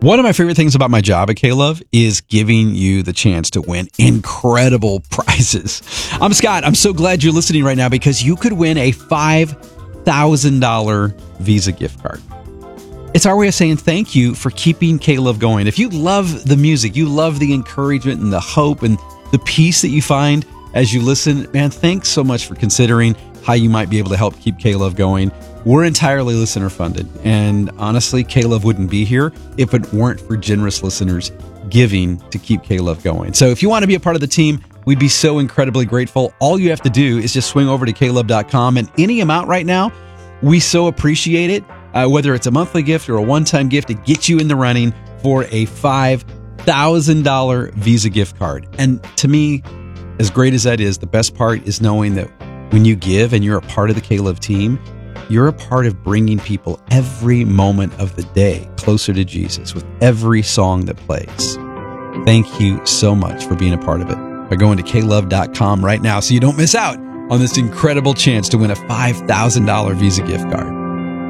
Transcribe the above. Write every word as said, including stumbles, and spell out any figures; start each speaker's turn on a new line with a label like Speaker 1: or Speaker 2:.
Speaker 1: One of my favorite things about my job at K-Love is giving you the chance to win incredible prizes. I'm Scott. I'm so glad you're listening right now because you could win a five thousand dollars Visa gift card. It's our way of saying thank you for keeping K-Love going. If you love the music, you love the encouragement and the hope and the peace that you find as you listen, man, thanks so much for considering how you might be able to help keep K-Love going. We're entirely listener funded. And honestly, K-Love wouldn't be here if it weren't for generous listeners giving to keep K-Love going. So if you want to be a part of the team, we'd be so incredibly grateful. All you have to do is just swing over to K love dot com, and any amount right now, we so appreciate it. Uh, whether it's a monthly gift or a one-time gift, it gets you in the running for a five thousand dollars Visa gift card. And to me, as great as that is, the best part is knowing that when you give and you're a part of the K-Love team, you're a part of bringing people every moment of the day closer to Jesus with every song that plays. Thank you so much for being a part of it by going to K love dot com right now so you don't miss out on this incredible chance to win a five thousand dollars Visa gift card.